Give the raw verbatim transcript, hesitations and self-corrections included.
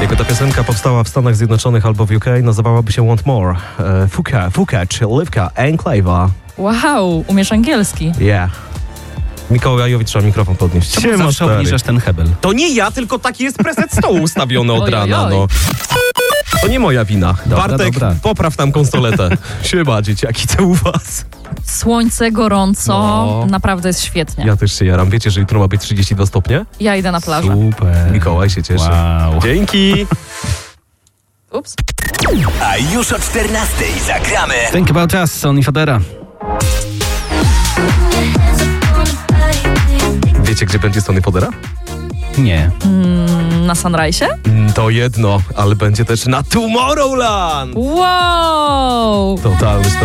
Jako ta piosenka powstała w Stanach Zjednoczonych albo w U K, nazywałaby się Want More. E, Fuka, Fuka czy Livka Enclave'a. Wow, umiesz angielski. Yeah. Mikołajowi trzeba mikrofon podnieść. Czemu zawsze obniżasz ten hebel? To nie ja, tylko taki jest preset stołu ustawiony od Oj, rana, oj, oj. no. To nie moja wina. Dobra, Bartek, dobra. popraw tam konsoletę. Siema, dzieciaki, co u was? Słońce, gorąco, No. naprawdę jest świetnie. Ja też się jaram. Wiecie, że jutro ma być trzydzieści dwa stopnie? Ja idę na plażę. Super. Mikołaj się cieszy. Wow. Dzięki. Ups. A już o czternastej zagramy Think About Us, Sonny Fodera. Wiecie, gdzie będzie Sonny Fodera? Nie. Mm, na Sunrise'ie? Mm, To jedno, ale będzie też na Tomorrowland. Wow! Totalny